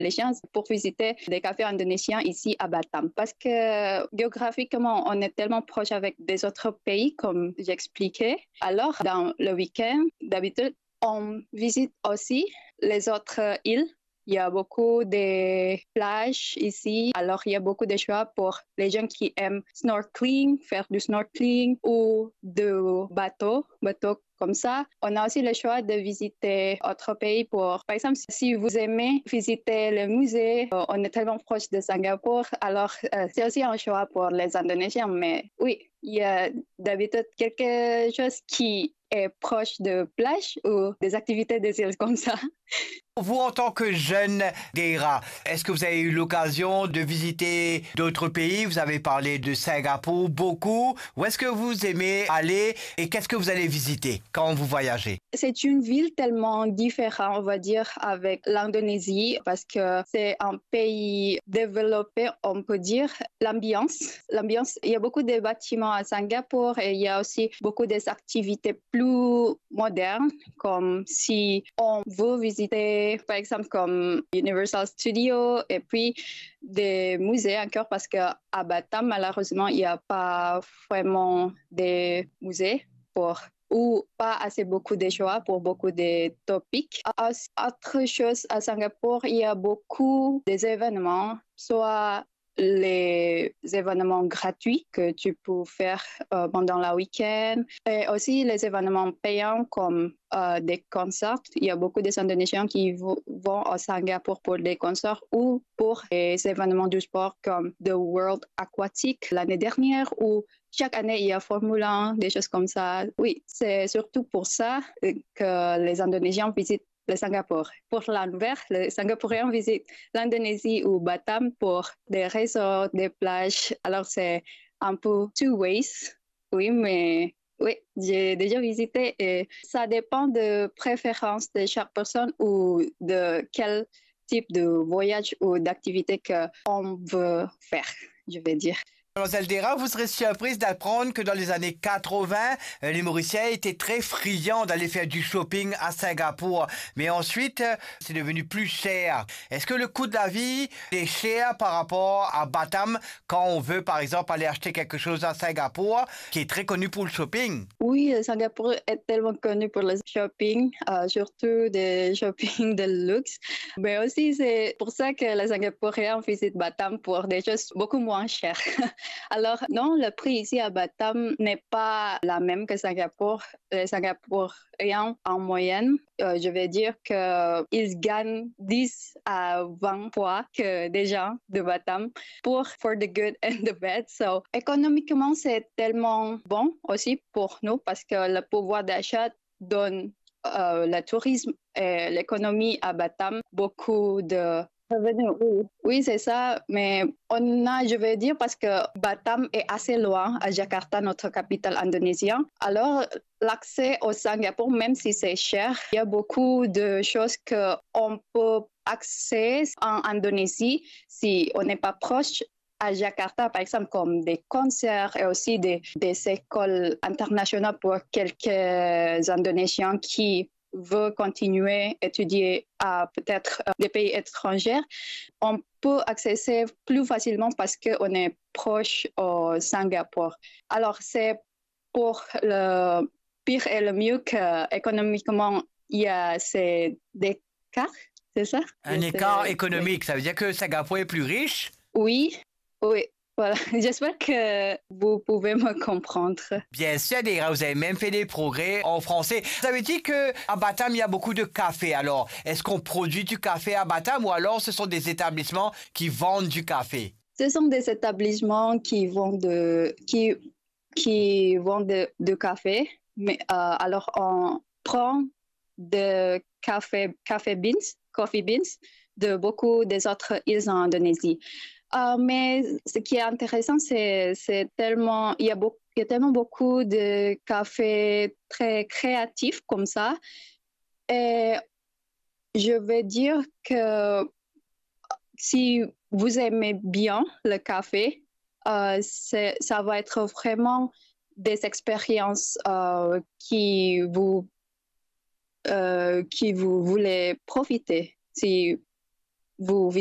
les chances pour visiter des cafés indonésiens ici à Batam. Parce que géographiquement, on est tellement proche avec des autres pays, comme j'expliquais. Alors, dans le week-end, d'habitude, on visite aussi les autres îles. Il y a beaucoup de plages ici, alors il y a beaucoup de choix pour les gens qui aiment snorkeling, faire du snorkeling ou de bateaux comme ça. On a aussi le choix de visiter autres pays par exemple, si vous aimez visiter le musée, on est tellement proche de Singapour, alors c'est aussi un choix pour les Indonésiens. Mais oui, il y a d'habitude quelque chose qui est proche de plage ou des activités des îles comme ça. Vous, en tant que jeune Deira, est-ce que vous avez eu l'occasion de visiter d'autres pays? Vous avez parlé de Singapour beaucoup. Où est-ce que vous aimez aller et qu'est-ce que vous allez visiter quand vous voyagez? C'est une ville tellement différente, on va dire, avec l'Indonésie parce que c'est un pays développé, on peut dire. L'ambiance, il y a beaucoup de bâtiments à Singapour et il y a aussi beaucoup d'activités plus modernes, comme si on veut visiter, par exemple, comme Universal Studios et puis des musées encore parce qu'à Batam, malheureusement, il n'y a pas vraiment des musées ou pas assez beaucoup de choix pour beaucoup de topics. Autre chose, à Singapour, il y a beaucoup d'événements, soit les événements gratuits que tu peux faire pendant le week-end et aussi les événements payants comme des concerts. Il y a beaucoup d'Indonésiens qui vont à Singapour pour des concerts ou pour des événements du sport comme The World Aquatic l'année dernière ou chaque année, il y a Formule 1, des choses comme ça. Oui, c'est surtout pour ça que les Indonésiens visitent le Singapour. Pour l'envers, les Singapouriens visitent l'Indonésie ou Batam pour des resorts, des plages. Alors, c'est un peu two ways. Oui, mais oui, j'ai déjà visité et ça dépend de préférence de chaque personne ou de quel type de voyage ou d'activité qu'on veut faire, je vais dire. Mademoiselle Dera, vous serez surprise d'apprendre que dans les années 80, les Mauriciens étaient très friands d'aller faire du shopping à Singapour. Mais ensuite, c'est devenu plus cher. Est-ce que le coût de la vie est cher par rapport à Batam quand on veut, par exemple, aller acheter quelque chose à Singapour, qui est très connu pour le shopping? Oui, Singapour est tellement connu pour le shopping, surtout des shopping de luxe. Mais aussi, c'est pour ça que les Singapouriens visitent Batam pour des choses beaucoup moins chères. Alors, non, le prix ici à Batam n'est pas la même que Singapour. Les Singapouriens, en moyenne, je vais dire qu'ils gagnent 10 à 20 fois que des gens de Batam for the good and the bad. So, économiquement, c'est tellement bon aussi pour nous parce que le pouvoir d'achat donne le tourisme et l'économie à Batam beaucoup de revenus. Oui, oui, c'est ça. Mais je vais dire, parce que Batam est assez loin à Jakarta, notre capitale indonésienne. Alors, l'accès au Singapour, même si c'est cher, il y a beaucoup de choses qu'on peut accéder en Indonésie si on n'est pas proche à Jakarta, par exemple, comme des concerts et aussi des écoles internationales pour quelques Indonésiens qui veulent continuer à étudier à peut-être des pays étrangers. On peut accéder plus facilement parce qu'on est proche au Singapour. Alors, c'est pour le pire et le mieux qu'économiquement, il y a ces écarts, c'est ça? Un écart économique, ça veut dire que Singapour est plus riche? Oui, oui, voilà. J'espère que vous pouvez me comprendre. Bien sûr, Deira, vous avez même fait des progrès en français. Vous avez dit qu'à Batam, il y a beaucoup de café. Alors, est-ce qu'on produit du café à Batam ou alors ce sont des établissements qui vendent du café? Ce sont des établissements qui vendent de café. Mais alors, on prend de coffee beans de beaucoup des autres îles en Indonésie. Mais ce qui est intéressant, il y a tellement beaucoup de cafés très créatifs comme ça. Et je vais dire que si vous aimez bien le café, ça va être vraiment des expériences qui vous voulez profiter. Si vous